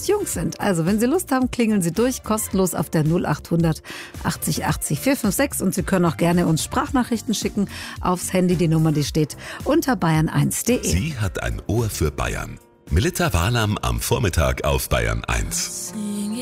besonders jung sind. Also wenn Sie Lust haben, klingeln Sie durch, kostenlos auf der 0800 80 80 456 und Sie können auch gerne uns Sprachnachrichten schicken aufs Handy. Die Nummer, die steht unter bayern1.de. Sie hat ein Ohr für Bayern. Melitta Walam am Vormittag auf Bayern 1.